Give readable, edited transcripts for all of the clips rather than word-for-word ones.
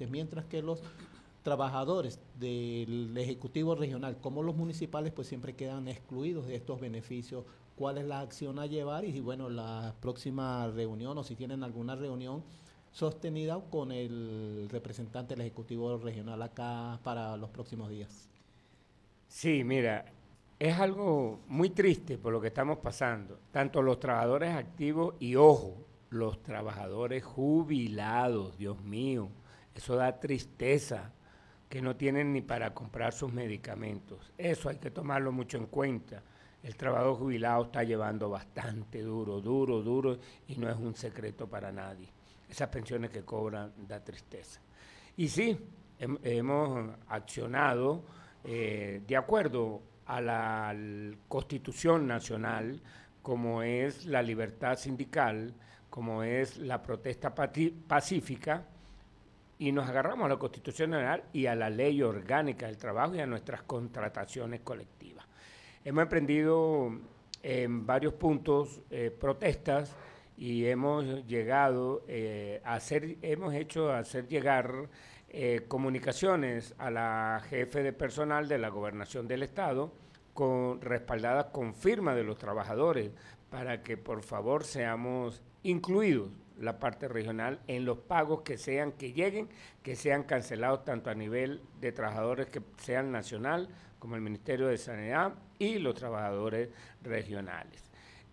ajustes, mientras que los trabajadores del Ejecutivo Regional como los municipales pues siempre quedan excluidos de estos beneficios. ¿Cuál es la acción a llevar? Y bueno, la próxima reunión o si tienen alguna reunión sostenida con el representante del Ejecutivo Regional acá para los próximos días. Sí, mira, es algo muy triste por lo que estamos pasando. Tanto los trabajadores activos y, ojo, los trabajadores jubilados, Dios mío, eso da tristeza, que no tienen ni para comprar sus medicamentos. Eso hay que tomarlo mucho en cuenta. El trabajador jubilado está llevando bastante duro, duro, duro, y no es un secreto para nadie. Esas pensiones que cobran da tristeza. Y sí, hemos accionado de acuerdo a la Constitución Nacional, como es la libertad sindical, como es la protesta pacífica, y nos agarramos a la Constitución Nacional y a la Ley Orgánica del Trabajo y a nuestras contrataciones colectivas. Hemos emprendido en varios puntos protestas y hemos llegado hemos hecho hacer llegar comunicaciones a la jefe de personal de la Gobernación del Estado respaldadas con firma de los trabajadores para que por favor seamos incluidos la parte regional en los pagos que lleguen, que sean cancelados tanto a nivel de trabajadores que sean nacional como el Ministerio de Sanidad y los trabajadores regionales.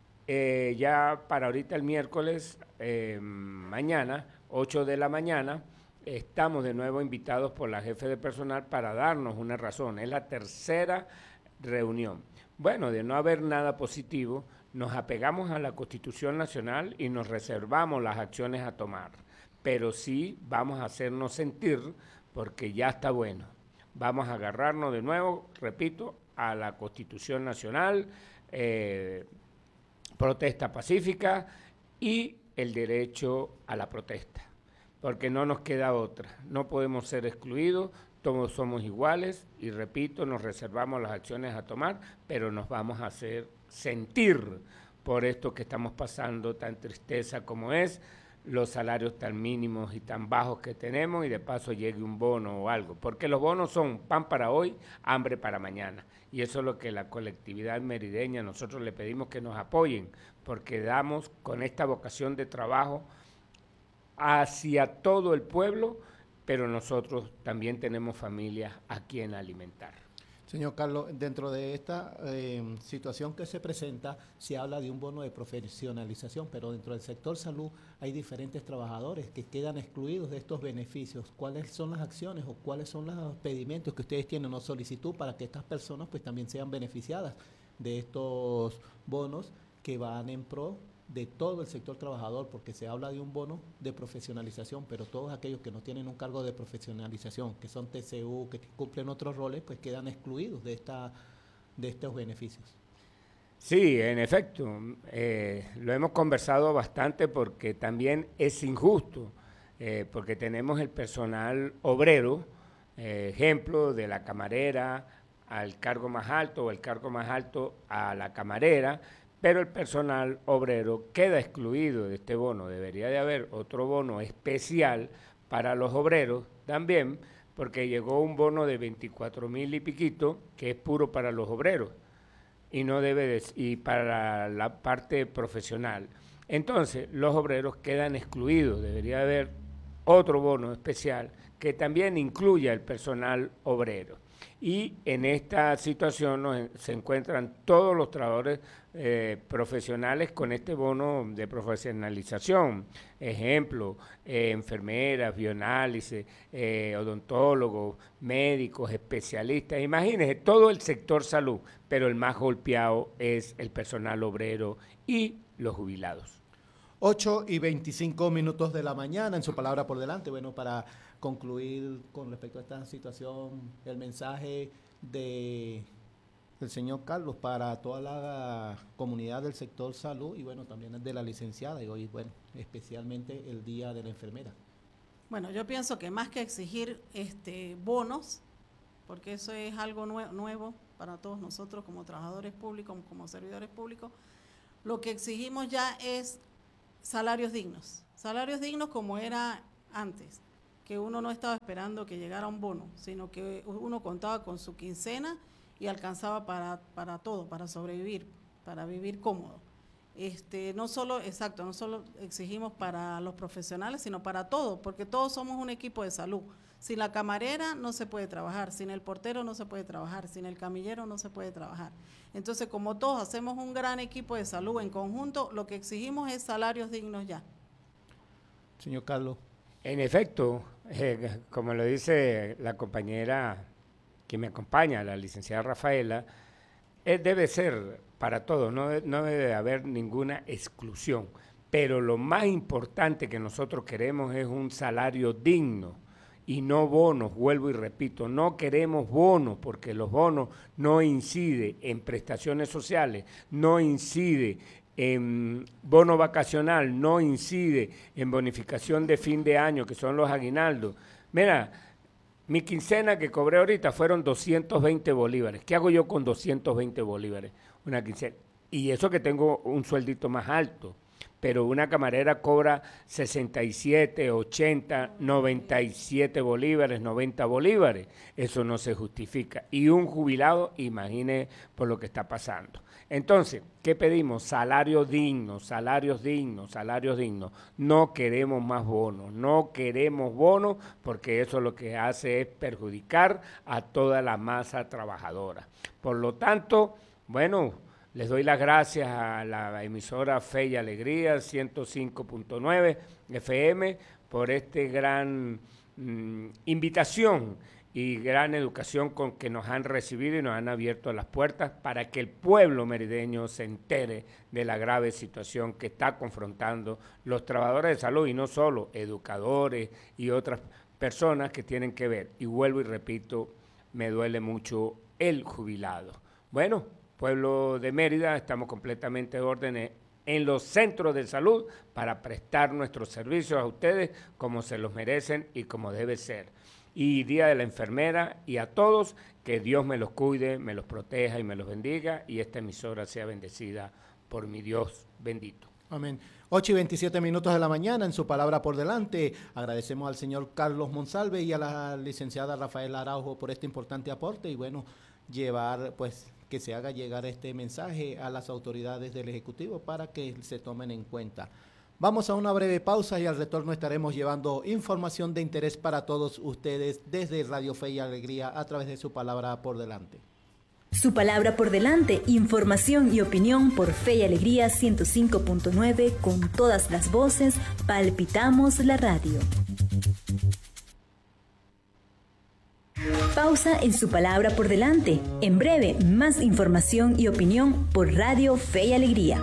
Ya para ahorita el miércoles, mañana, 8 de la mañana, estamos de nuevo invitados por la jefe de personal para darnos una razón. Es la tercera reunión. Bueno, de no haber nada positivo, nos apegamos a la Constitución Nacional y nos reservamos las acciones a tomar. Pero sí vamos a hacernos sentir porque ya está bueno. Vamos a agarrarnos de nuevo, repito, a la Constitución Nacional, protesta pacífica y el derecho a la protesta, porque no nos queda otra, no podemos ser excluidos, todos somos iguales y repito, nos reservamos las acciones a tomar, pero nos vamos a hacer sentir por esto que estamos pasando, tan tristeza como es, los salarios tan mínimos y tan bajos que tenemos y de paso llegue un bono o algo, porque los bonos son pan para hoy, hambre para mañana. Y eso es lo que la colectividad merideña, nosotros le pedimos que nos apoyen, porque damos con esta vocación de trabajo hacia todo el pueblo, pero nosotros también tenemos familias a quien alimentar. Señor Carlos, dentro de esta situación que se presenta, se habla de un bono de profesionalización, pero dentro del sector salud hay diferentes trabajadores que quedan excluidos de estos beneficios. ¿Cuáles son las acciones o cuáles son los pedimentos que ustedes tienen o solicitud para que estas personas pues también sean beneficiadas de estos bonos que van en pro de todo el sector trabajador, porque se habla de un bono de profesionalización, pero todos aquellos que no tienen un cargo de profesionalización, que son TCU, que cumplen otros roles, pues quedan excluidos de estos beneficios? Sí, en efecto, lo hemos conversado bastante porque también es injusto, porque tenemos el personal obrero, ejemplo de la camarera al cargo más alto o el cargo más alto a la camarera, pero el personal obrero queda excluido de este bono. Debería de haber otro bono especial para los obreros también, porque llegó un bono de 24,000 y piquito, que es puro para los obreros, y no debe de, y para la parte profesional. Entonces, los obreros quedan excluidos. Debería haber otro bono especial que también incluya el personal obrero. Y en esta situación se encuentran todos los trabajadores profesionales con este bono de profesionalización. Ejemplo, enfermeras, bioanálisis, odontólogos, médicos, especialistas. Imagínense, todo el sector salud, pero el más golpeado es el personal obrero y los jubilados. 8:25 de la mañana, en su palabra por delante. Bueno, para concluir con respecto a esta situación, el mensaje del señor Carlos para toda la comunidad del sector salud y bueno, también de la licenciada y hoy, bueno, especialmente el Día de la Enfermera. Bueno, yo pienso que más que exigir bonos, porque eso es algo nuevo para todos nosotros como trabajadores públicos, como servidores públicos, lo que exigimos ya es salarios dignos como era antes, que uno no estaba esperando que llegara un bono, sino que uno contaba con su quincena y alcanzaba para todo, para sobrevivir, para vivir cómodo. No solo exigimos para los profesionales, sino para todos, porque todos somos un equipo de salud. Sin la camarera no se puede trabajar, sin el portero no se puede trabajar, sin el camillero no se puede trabajar. Entonces, como todos hacemos un gran equipo de salud en conjunto, lo que exigimos es salarios dignos ya. Señor Carlos. En efecto, como lo dice la compañera que me acompaña, la licenciada Rafaela, debe ser para todos, no debe haber ninguna exclusión, pero lo más importante que nosotros queremos es un salario digno y no bonos. Vuelvo y repito, no queremos bonos porque los bonos no inciden en prestaciones sociales, no incide en bono vacacional, no incide en bonificación de fin de año, que son los aguinaldos. Mira, mi quincena que cobré ahorita fueron 220 bolívares. ¿Qué hago yo con 220 bolívares? Una quincena. Y eso que tengo un sueldito más alto. Pero una camarera cobra 67, 80, 97 bolívares, 90 bolívares. Eso no se justifica. Y un jubilado, imagine por lo que está pasando. Entonces, ¿qué pedimos? Salarios dignos, salarios dignos, salarios dignos. No queremos más bonos, no queremos bonos porque eso lo que hace es perjudicar a toda la masa trabajadora. Por lo tanto, bueno, les doy las gracias a la emisora Fe y Alegría 105.9 FM por este gran invitación y gran educación con que nos han recibido y nos han abierto las puertas para que el pueblo merideño se entere de la grave situación que está confrontando los trabajadores de salud y no solo educadores y otras personas que tienen que ver. Y vuelvo y repito, me duele mucho el jubilado. Bueno, pueblo de Mérida, estamos completamente de orden en los centros de salud para prestar nuestros servicios a ustedes como se los merecen y como debe ser. Y Día de la Enfermera y a todos, que Dios me los cuide, me los proteja y me los bendiga y esta emisora sea bendecida por mi Dios bendito. Amén. 8:27 de la mañana, en su palabra por delante. Agradecemos al señor Carlos Monsalve y a la licenciada Rafaela Araujo por este importante aporte y bueno, llevar pues que se haga llegar este mensaje a las autoridades del Ejecutivo para que se tomen en cuenta. Vamos a una breve pausa y al retorno estaremos llevando información de interés para todos ustedes desde Radio Fe y Alegría a través de su palabra por delante. Su palabra por delante, información y opinión por Fe y Alegría 105.9 con todas las voces, palpitamos la radio. Pausa en su palabra por delante. En breve, más información y opinión por Radio Fe y Alegría.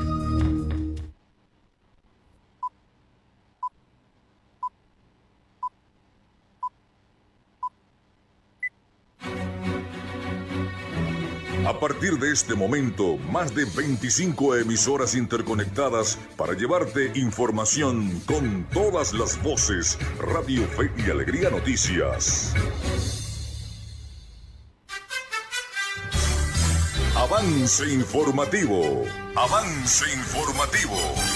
A partir de este momento, más de 25 emisoras interconectadas para llevarte información con todas las voces. Radio Fe y Alegría Noticias. Avance informativo. Avance informativo.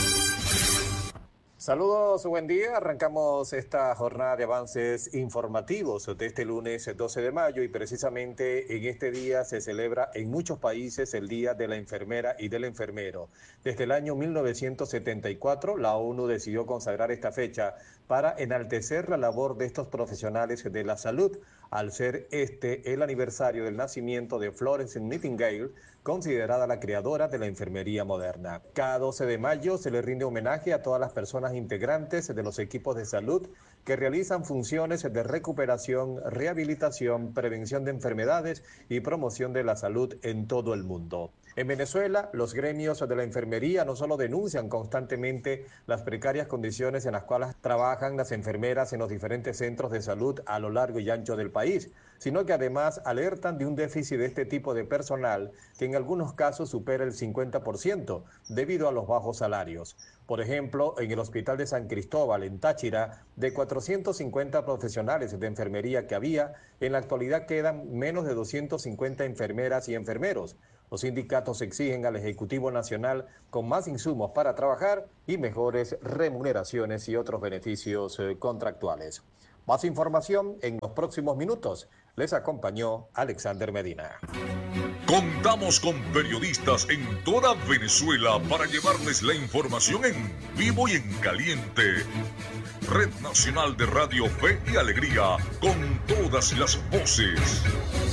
Saludos, buen día. Arrancamos esta jornada de avances informativos de este lunes 12 de mayo y precisamente en este día se celebra en muchos países el Día de la Enfermera y del Enfermero. Desde el año 1974, la ONU decidió consagrar esta fecha para enaltecer la labor de estos profesionales de la salud, al ser este el aniversario del nacimiento de Florence Nightingale, considerada la creadora de la enfermería moderna. Cada 12 de mayo se le rinde homenaje a todas las personas integrantes de los equipos de salud que realizan funciones de recuperación, rehabilitación, prevención de enfermedades y promoción de la salud en todo el mundo. En Venezuela, los gremios de la enfermería no solo denuncian constantemente las precarias condiciones en las cuales trabajan las enfermeras en los diferentes centros de salud a lo largo y ancho del país, sino que además alertan de un déficit de este tipo de personal que en algunos casos supera el 50% debido a los bajos salarios. Por ejemplo, en el Hospital de San Cristóbal, en Táchira, de 450 profesionales de enfermería que había, en la actualidad quedan menos de 250 enfermeras y enfermeros. Los sindicatos exigen al Ejecutivo Nacional con más insumos para trabajar y mejores remuneraciones y otros beneficios contractuales. Más información en los próximos minutos. Les acompañó Alexander Medina. Contamos con periodistas en toda Venezuela para llevarles la información en vivo y en caliente. Red Nacional de Radio Fe y Alegría, con todas las voces.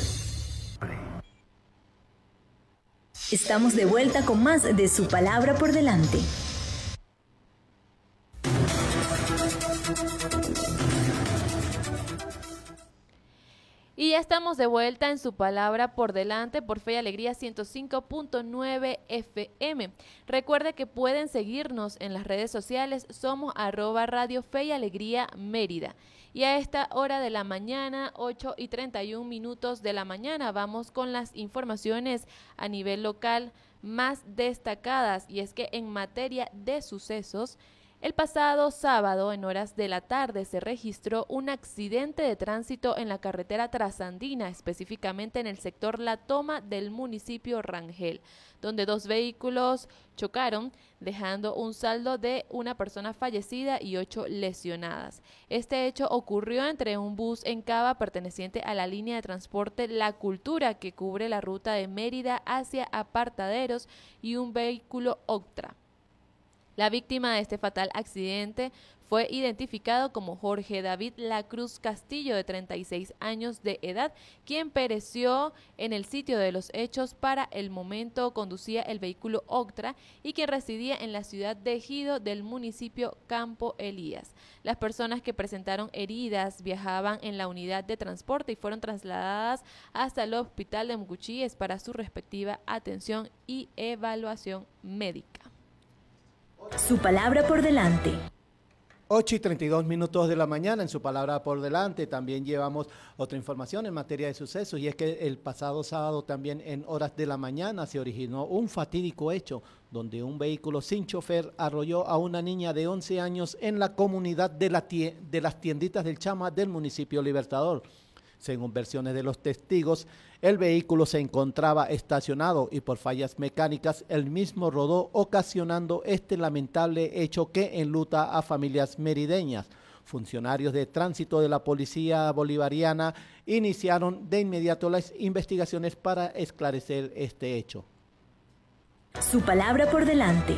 Estamos de vuelta con más de Su Palabra por Delante. Y ya estamos de vuelta en Su Palabra por Delante por Fe y Alegría 105.9 FM. Recuerde que pueden seguirnos en las redes sociales, somos @Radio Fe y Alegría Mérida. Y a esta hora de la mañana, 8:31 de la mañana, vamos con las informaciones a nivel local más destacadas. Y es que en materia de sucesos, el pasado sábado, en horas de la tarde, se registró un accidente de tránsito en la carretera trasandina, específicamente en el sector La Toma del municipio Rangel, donde 2 vehículos chocaron, dejando un saldo de una persona fallecida y 8 lesionadas. Este hecho ocurrió entre un bus en Cava perteneciente a la línea de transporte La Cultura, que cubre la ruta de Mérida hacia Apartaderos, y un vehículo Octra. La víctima de este fatal accidente fue identificado como Jorge David Lacruz Castillo, de 36 años de edad, quien pereció en el sitio de los hechos. Para el momento conducía el vehículo Octra y quien residía en la ciudad de Ejido del municipio Campo Elías. Las personas que presentaron heridas viajaban en la unidad de transporte y fueron trasladadas hasta el hospital de Mucuchíes para su respectiva atención y evaluación médica. Su Palabra por Delante. 8:32 de la mañana en Su Palabra por Delante. También llevamos otra información en materia de sucesos, y es que el pasado sábado, también en horas de la mañana, se originó un fatídico hecho donde un vehículo sin chofer arrolló a una niña de 11 años en la comunidad de las Tienditas del Chama del municipio Libertador. Según versiones de los testigos, el vehículo se encontraba estacionado y por fallas mecánicas el mismo rodó, ocasionando este lamentable hecho que enluta a familias merideñas. Funcionarios de tránsito de la Policía Bolivariana iniciaron de inmediato las investigaciones para esclarecer este hecho. Su Palabra por Delante.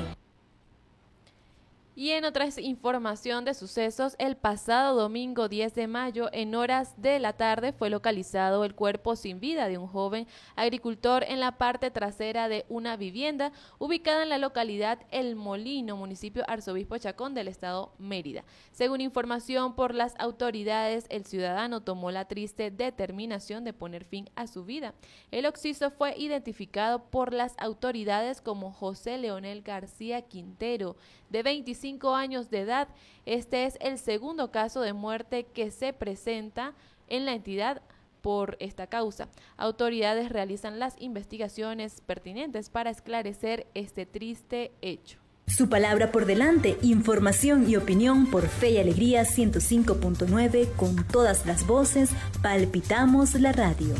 Y en otra información de sucesos, el pasado domingo 10 de mayo, en horas de la tarde, fue localizado el cuerpo sin vida de un joven agricultor en la parte trasera de una vivienda ubicada en la localidad El Molino, municipio Arzobispo Chacón del estado Mérida. Según información por las autoridades, el ciudadano tomó la triste determinación de poner fin a su vida. El occiso fue identificado por las autoridades como José Leonel García Quintero, de 25 años de edad. Este es el segundo caso de muerte que se presenta en la entidad por esta causa. Autoridades realizan las investigaciones pertinentes para esclarecer este triste hecho. Su Palabra por Delante, información y opinión por Fe y Alegría 105.9, con todas las voces, palpitamos la radio.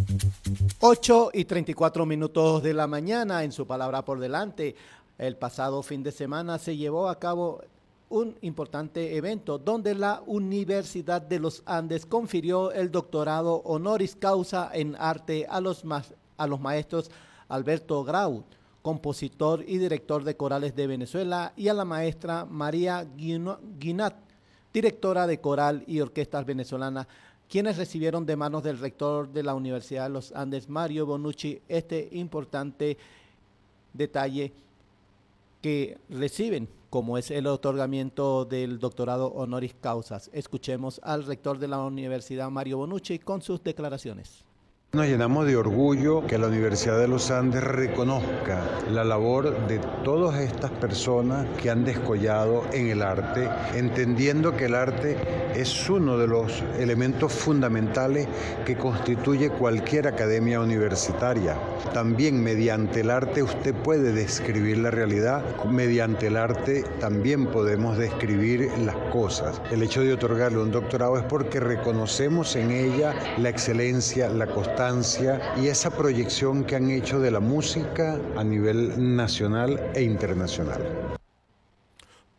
8:34 de la mañana en Su Palabra por Delante. El pasado fin de semana se llevó a cabo un importante evento donde la Universidad de los Andes confirió el doctorado honoris causa en arte a los maestros Alberto Grau, compositor y director de corales de Venezuela, y a la maestra María Guinat, directora de coral y orquestas venezolanas, quienes recibieron de manos del rector de la Universidad de los Andes, Mario Bonucci, este importante detalle que reciben, como es el otorgamiento del doctorado honoris causa. Escuchemos al rector de la Universidad, Mario Bonucci, con sus declaraciones. Nos llenamos de orgullo que la Universidad de los Andes reconozca la labor de todas estas personas que han descollado en el arte, entendiendo que el arte es uno de los elementos fundamentales que constituye cualquier academia universitaria. También mediante el arte usted puede describir la realidad, mediante el arte también podemos describir las cosas. El hecho de otorgarle un doctorado es porque reconocemos en ella la excelencia, la constancia y esa proyección que han hecho de la música a nivel nacional e internacional.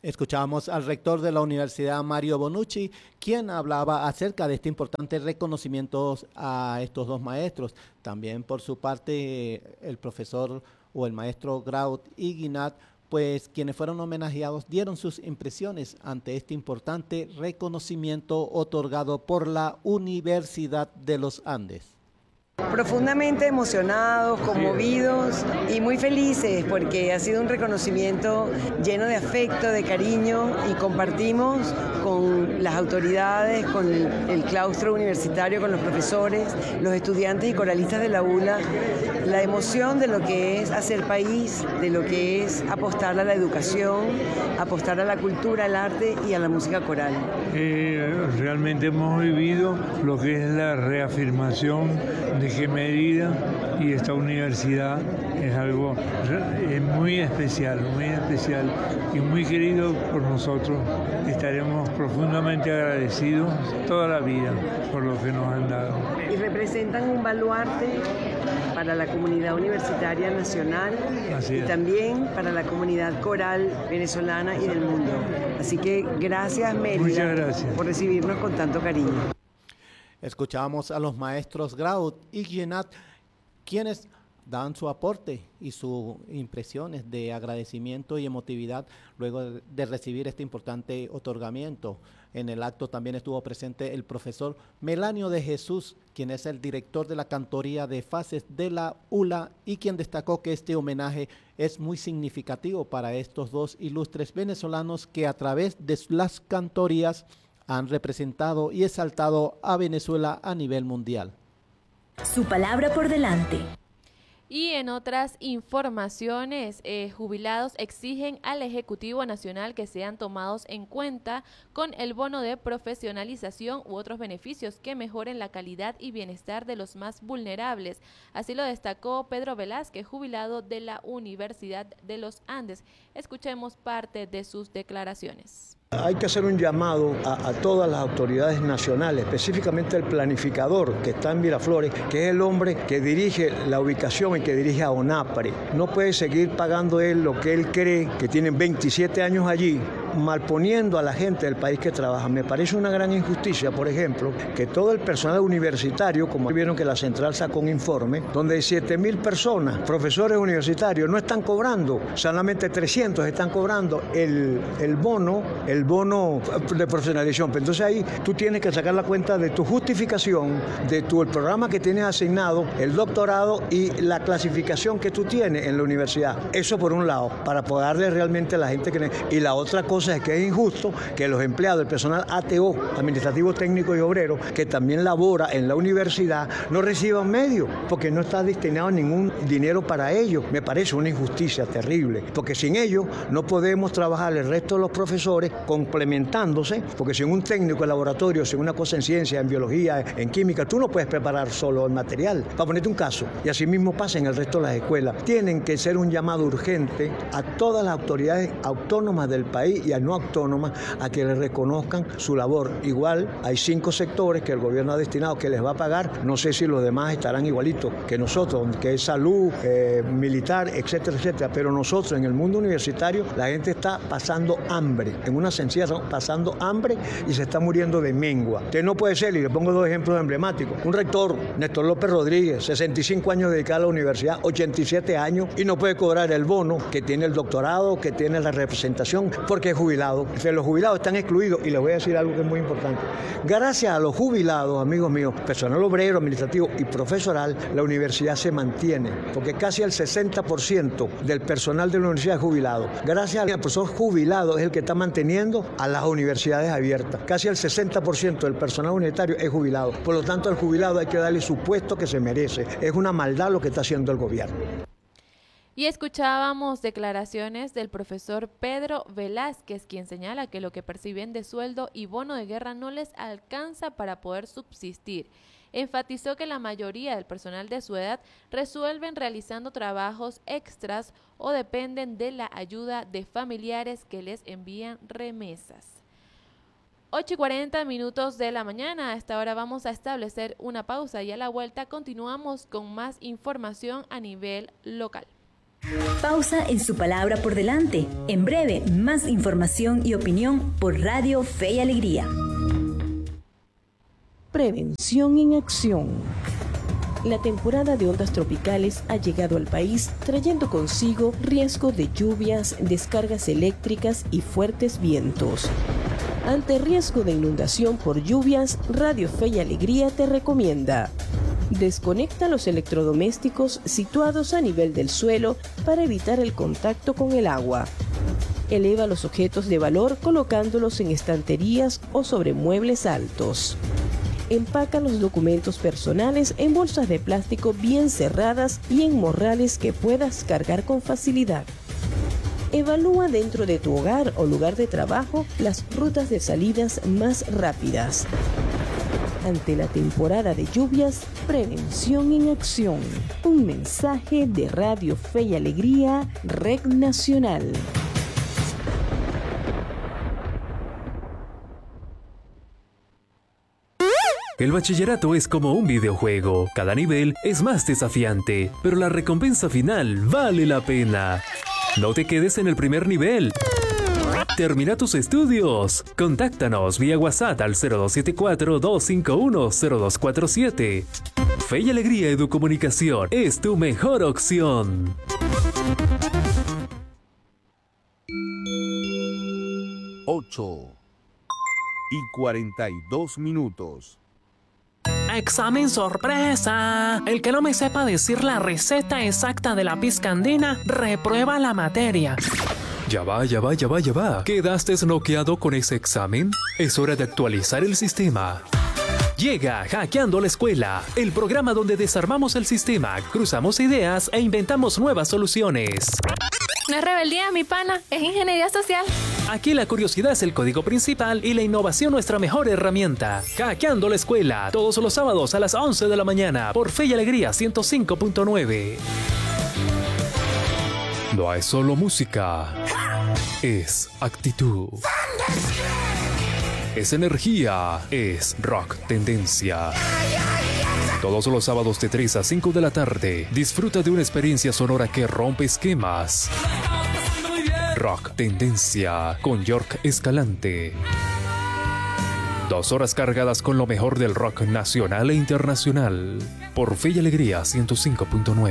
Escuchábamos al rector de la Universidad, Mario Bonucci, quien hablaba acerca de este importante reconocimiento a estos dos maestros. También por su parte, el profesor o el maestro Graut y Guinat, pues quienes fueron homenajeados dieron sus impresiones ante este importante reconocimiento otorgado por la Universidad de los Andes. Profundamente emocionados, conmovidos y muy felices porque ha sido un reconocimiento lleno de afecto, de cariño y compartimos con las autoridades, con el claustro universitario, con los profesores, los estudiantes y coralistas de la ULA, la emoción de lo que es hacer país, de lo que es apostar a la educación, apostar a la cultura, al arte y a la música coral. Realmente hemos vivido lo que es la reafirmación de que Mérida y esta universidad es algo muy especial y muy querido por nosotros. Estaremos profundamente agradecidos toda la vida por lo que nos han dado. Y representan un baluarte para la comunidad universitaria nacional y también para la comunidad coral venezolana y del mundo. Así que gracias, Mérida, por recibirnos con tanto cariño. Escuchábamos a los maestros Graut y Guinat, quienes dan su aporte y sus impresiones de agradecimiento y emotividad luego de recibir este importante otorgamiento. En el acto también estuvo presente el profesor Melanio de Jesús, quien es el director de la cantoría de fases de la ULA y quien destacó que este homenaje es muy significativo para estos dos ilustres venezolanos que a través de las cantorías han representado y exaltado a Venezuela a nivel mundial. Su palabra por delante. Y en otras informaciones, jubilados exigen al Ejecutivo Nacional que sean tomados en cuenta con el bono de profesionalización u otros beneficios que mejoren la calidad y bienestar de los más vulnerables. Así lo destacó Pedro Velázquez, jubilado de la Universidad de los Andes. Escuchemos parte de sus declaraciones. Hay que hacer un llamado a todas las autoridades nacionales, específicamente el planificador que está en Miraflores, que es el hombre que dirige la ubicación y que dirige a ONAPRE. No puede seguir pagando él lo que él cree, que tienen 27 años allí, malponiendo a la gente del país que trabaja. Me parece una gran injusticia, por ejemplo, que todo el personal universitario, como vieron que la central sacó un informe, donde 7.000 personas, profesores universitarios, no están cobrando, solamente 300 están cobrando el bono de profesionalización. Entonces ahí tú tienes que sacar la cuenta de tu justificación, de el programa que tienes asignado, el doctorado y la clasificación que tú tienes en la universidad. Eso por un lado, para pagarle realmente a la gente que... Y la otra cosa es que es injusto que los empleados, el personal ATO, administrativo, técnico y obrero, que también labora en la universidad, no reciban medios, porque no está destinado ningún dinero para ellos. Me parece una injusticia terrible, porque sin ellos no podemos trabajar el resto de los profesores complementándose, porque sin un técnico de laboratorio, sin una cosa en ciencia, en biología, en química, tú no puedes preparar solo el material. Para ponerte un caso, y así mismo pasa en el resto de las escuelas. Tienen que ser un llamado urgente a todas las autoridades autónomas del país y a no autónomas a que les reconozcan su labor. Igual hay 5 sectores que el gobierno ha destinado que les va a pagar, no sé si los demás estarán igualitos que nosotros, que es salud, militar, etcétera, etcétera, pero nosotros en el mundo universitario la gente está pasando hambre, en una sencilla pasando hambre y se está muriendo de mengua. Que no puede ser, y le pongo 2 ejemplos emblemáticos. Un rector, Néstor López Rodríguez, 65 años dedicado a la universidad, 87 años, y no puede cobrar el bono que tiene el doctorado, que tiene la representación, porque es jubilado. Entonces, los jubilados están excluidos, y les voy a decir algo que es muy importante. Gracias a los jubilados, amigos míos, personal obrero, administrativo y profesoral, la universidad se mantiene, porque casi el 60% del personal de la universidad es jubilado. Gracias al profesor jubilado es el que está manteniendo a las universidades abiertas. Casi el 60% del personal universitario es jubilado. Por lo tanto, al jubilado hay que darle su puesto que se merece. Es una maldad lo que está haciendo el gobierno. Y escuchábamos declaraciones del profesor Pedro Velázquez, quien señala que lo que perciben de sueldo y bono de guerra no les alcanza para poder subsistir. Enfatizó que la mayoría del personal de su edad resuelven realizando trabajos extras o dependen de la ayuda de familiares que les envían remesas. 8:40 de la mañana. A esta hora vamos a establecer una pausa y a la vuelta continuamos con más información a nivel local. Pausa en Su Palabra por Delante. En breve, más información y opinión por Radio Fe y Alegría. Prevención en acción. La temporada de ondas tropicales ha llegado al país trayendo consigo riesgo de lluvias, descargas eléctricas y fuertes vientos. Ante riesgo de inundación por lluvias, Radio Fe y Alegría te recomienda: desconecta los electrodomésticos situados a nivel del suelo para evitar el contacto con el agua. Eleva los objetos de valor colocándolos en estanterías o sobre muebles altos. Empaca los documentos personales en bolsas de plástico bien cerradas y en morrales que puedas cargar con facilidad. Evalúa dentro de tu hogar o lugar de trabajo las rutas de salidas más rápidas. Ante la temporada de lluvias, prevención en acción. Un mensaje de Radio Fe y Alegría, Red Nacional. El bachillerato es como un videojuego. Cada nivel es más desafiante, pero la recompensa final vale la pena. No te quedes en el primer nivel. Termina tus estudios. Contáctanos vía WhatsApp al 0274-251-0247. Fe y Alegría Educomunicación es tu mejor opción. 8:42. ¡Examen sorpresa! El que no me sepa decir la receta exacta de la pizca andina, reprueba la materia. Ya va. ¿Quedaste noqueado con ese examen? Es hora de actualizar el sistema. Llega Hackeando la Escuela, el programa donde desarmamos el sistema, cruzamos ideas e inventamos nuevas soluciones. No es rebeldía, mi pana, es ingeniería social. Aquí la curiosidad es el código principal y la innovación nuestra mejor herramienta. Hackeando la Escuela, todos los sábados a las 11 de la mañana por Fe y Alegría 105.9. No es solo música, es actitud. Es energía, es rock tendencia. Todos los sábados de 3 a 5 de la tarde, disfruta de una experiencia sonora que rompe esquemas. Rock tendencia con York Escalante. 2 horas cargadas con lo mejor del rock nacional e internacional. Por Fe y Alegría 105.9.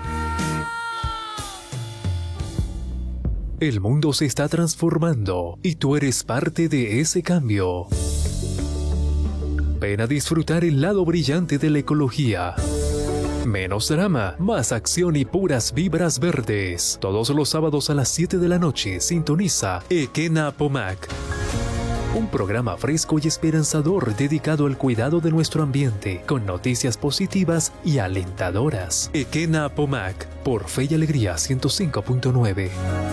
El mundo se está transformando y tú eres parte de ese cambio. Ven a disfrutar el lado brillante de la ecología. Menos drama, más acción y puras vibras verdes. Todos los sábados a las 7 de la noche sintoniza Ekena Pomac. Un programa fresco y esperanzador dedicado al cuidado de nuestro ambiente, con noticias positivas y alentadoras. Ekena Pomac, por Fe y Alegría 105.9.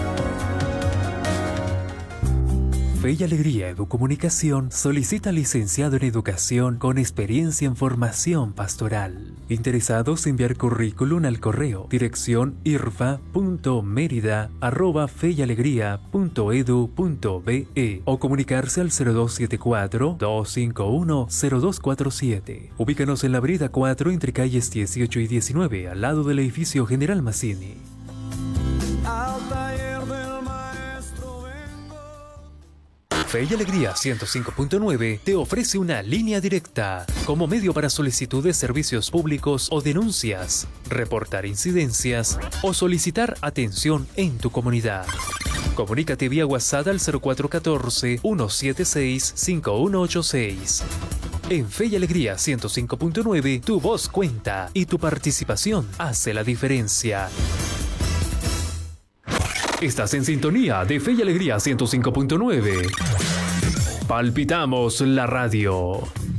Fe y Alegría Educomunicación solicita licenciado en Educación con experiencia en formación pastoral. Interesados en enviar currículum al correo dirección irfa.merida@feyalegria.edu.be o comunicarse al 0274-251-0247. Ubícanos en la Brida 4 entre calles 18 y 19 al lado del edificio General Mazzini. Fe y Alegría 105.9 te ofrece una línea directa como medio para solicitud de servicios públicos o denuncias, reportar incidencias o solicitar atención en tu comunidad. Comunícate vía WhatsApp al 0414-176-5186. En Fe y Alegría 105.9 tu voz cuenta y tu participación hace la diferencia. Estás en sintonía de Fe y Alegría 105.9. Palpitamos la radio.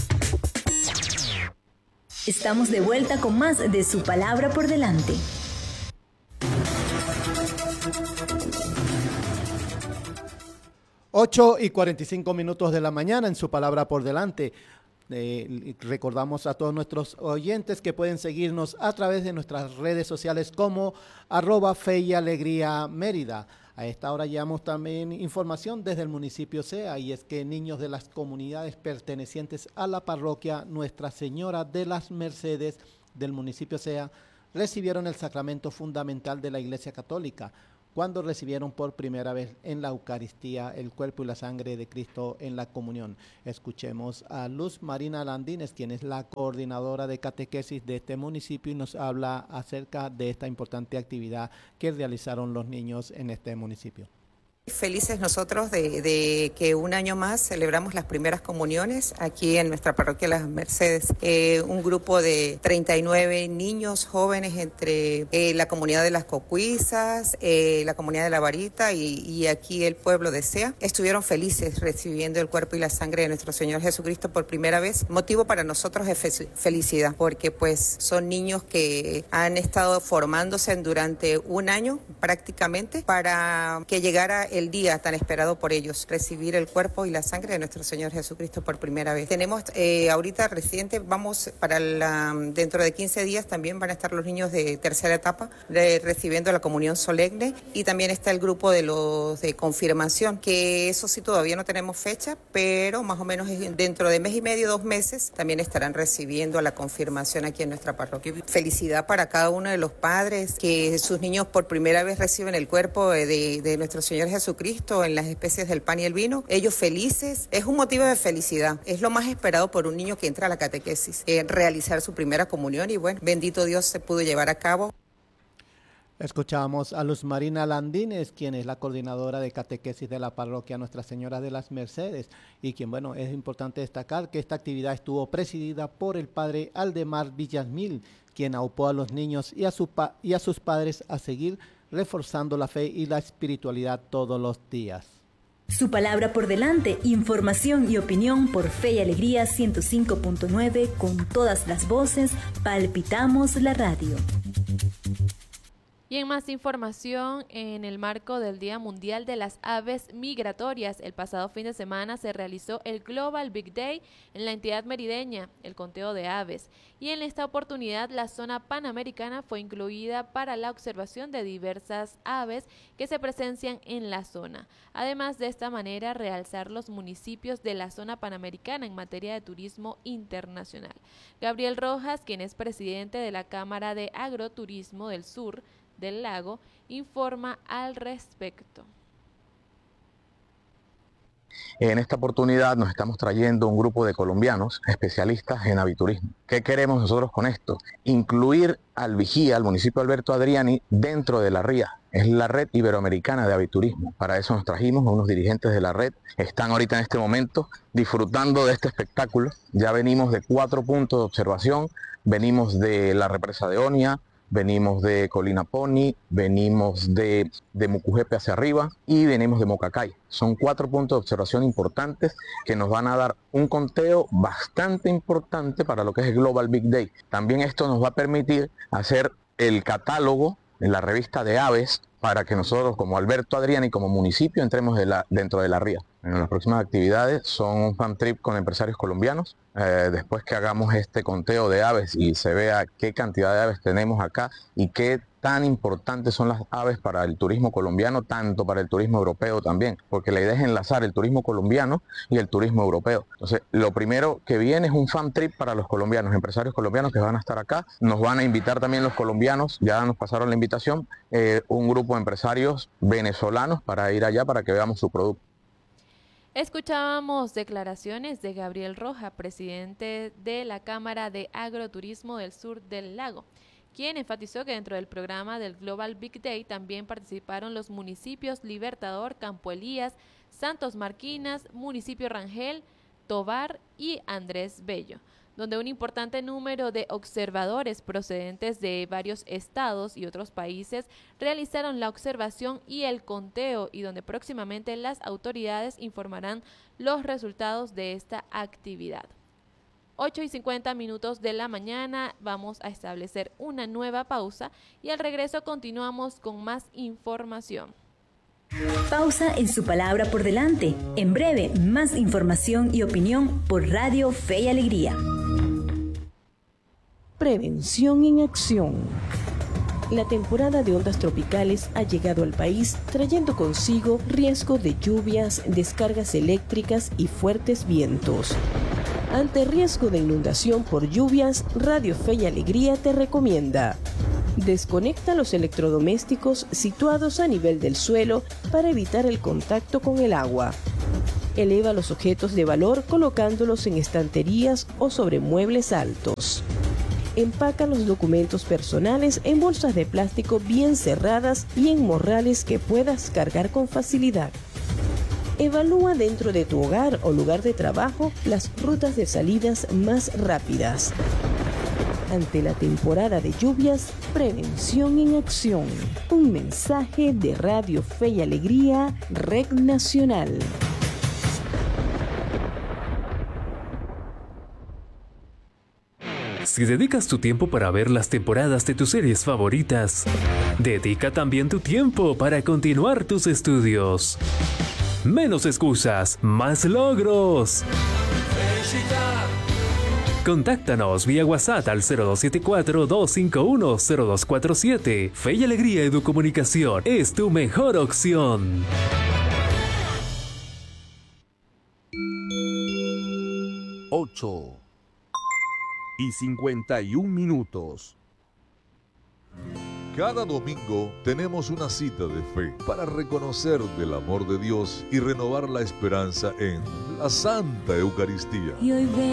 Estamos de vuelta con más de Su Palabra por Delante. Ocho y 45 minutos de la mañana en Su Palabra por Delante. Recordamos a todos nuestros oyentes que pueden seguirnos a través de nuestras redes sociales como @Fe y Alegría Mérida. A esta hora llevamos también información desde el municipio Sea, y es que niños de las comunidades pertenecientes a la parroquia Nuestra Señora de las Mercedes del municipio Sea recibieron el sacramento fundamental de la Iglesia Católica, cuando recibieron por primera vez en la Eucaristía el cuerpo y la sangre de Cristo en la comunión. Escuchemos a Luz Marina Landines, quien es la coordinadora de catequesis de este municipio y nos habla acerca de esta importante actividad que realizaron los niños en este municipio. Felices nosotros de que un año más celebramos las primeras comuniones aquí en nuestra parroquia Las Mercedes. Un grupo de 39 niños jóvenes entre la comunidad de las Cocuizas, la comunidad de La Varita y aquí el pueblo de Sea. Estuvieron felices recibiendo el cuerpo y la sangre de nuestro Señor Jesucristo por primera vez. Motivo para nosotros es felicidad, porque pues son niños que han estado formándose durante un año prácticamente para que llegara el día tan esperado por ellos, recibir el cuerpo y la sangre de nuestro Señor Jesucristo por primera vez. Tenemos ahorita reciente, vamos para dentro de 15 días también van a estar los niños de tercera etapa recibiendo la comunión solemne, y también está el grupo de los de confirmación, que eso sí todavía no tenemos fecha, pero más o menos dentro de mes y medio, 2 meses, también estarán recibiendo la confirmación aquí en nuestra parroquia. Felicidad para cada uno de los padres que sus niños por primera vez reciben el cuerpo de nuestro Señor Jesucristo en las especies del pan y el vino. Ellos felices, es un motivo de felicidad, es lo más esperado por un niño que entra a la catequesis, realizar su primera comunión, y bueno, bendito Dios se pudo llevar a cabo. Escuchamos a Luz Marina Landines, quien es la coordinadora de catequesis de la parroquia Nuestra Señora de las Mercedes, y quien, bueno, es importante destacar que esta actividad estuvo presidida por el padre Aldemar Villasmil, quien aupó a los niños y a sus padres a seguir reforzando la fe y la espiritualidad todos los días. Su palabra por delante, información y opinión por Fe y Alegría 105.9, con todas las voces, palpitamos la radio. Y en más información, en el marco del Día Mundial de las Aves Migratorias, el pasado fin de semana se realizó el Global Big Day en la entidad merideña, el conteo de aves. Y en esta oportunidad, la zona panamericana fue incluida para la observación de diversas aves que se presencian en la zona. Además, de esta manera, realzar los municipios de la zona panamericana en materia de turismo internacional. Gabriel Rojas, quien es presidente de la Cámara de Agroturismo del Sur del Lago, informa al respecto. En esta oportunidad nos estamos trayendo un grupo de colombianos especialistas en aviturismo. ¿Qué queremos nosotros con esto? Incluir al Vigía, al municipio de Alberto Adriani, dentro de la RIA. Es la Red Iberoamericana de Aviturismo. Para eso nos trajimos a unos dirigentes de la red. Están ahorita en este momento disfrutando de este espectáculo. Ya venimos de 4 puntos de observación. Venimos de la represa de Onia, venimos de Colina Pony, venimos de Mucujepe hacia arriba y venimos de Mocacay. Son 4 puntos de observación importantes que nos van a dar un conteo bastante importante para lo que es el Global Big Day. También esto nos va a permitir hacer el catálogo en la revista de aves para que nosotros como Alberto Adriani, como municipio, entremos dentro de la RIA. En las próximas actividades son un fan trip con empresarios colombianos. Después que hagamos este conteo de aves y se vea qué cantidad de aves tenemos acá y qué tan importantes son las aves para el turismo colombiano, tanto para el turismo europeo también, porque la idea es enlazar el turismo colombiano y el turismo europeo. Entonces, lo primero que viene es un fan trip para los colombianos, empresarios colombianos que van a estar acá. Nos van a invitar también los colombianos, ya nos pasaron la invitación, un grupo de empresarios venezolanos para ir allá para que veamos su producto. Escuchábamos declaraciones de Gabriel Rojas, presidente de la Cámara de Agroturismo del Sur del Lago, quien enfatizó que dentro del programa del Global Big Day también participaron los municipios Libertador, Campo Elías, Santos Marquinas, Municipio Rangel, Tovar y Andrés Bello, donde un importante número de observadores procedentes de varios estados y otros países realizaron la observación y el conteo, y donde próximamente las autoridades informarán los resultados de esta actividad. 8:50 de la mañana, vamos a establecer una nueva pausa y al regreso continuamos con más información. Pausa en Su Palabra por Delante. En breve, más información y opinión por Radio Fe y Alegría. Prevención en acción. La temporada de ondas tropicales ha llegado al país trayendo consigo riesgo de lluvias, descargas eléctricas y fuertes vientos. Ante riesgo de inundación por lluvias, Radio Fe y Alegría te recomienda: Desconecta los electrodomésticos situados a nivel del suelo para evitar el contacto con el agua. Eleva los objetos de valor colocándolos en estanterías o sobre muebles altos. Empaca los documentos personales en bolsas de plástico bien cerradas y en morrales que puedas cargar con facilidad. Evalúa dentro de tu hogar o lugar de trabajo las rutas de salidas más rápidas. Ante la temporada de lluvias, prevención en acción. Un mensaje de Radio Fe y Alegría, Red Nacional. Si dedicas tu tiempo para ver las temporadas de tus series favoritas, dedica también tu tiempo para continuar tus estudios. Menos excusas, más logros. Contáctanos vía WhatsApp al 0274-251-0247. Fe y Alegría Educomunicación es tu mejor opción. 8:51. Cada domingo tenemos una cita de fe para reconocer del amor de Dios y renovar la esperanza en la Santa Eucaristía. Y hoy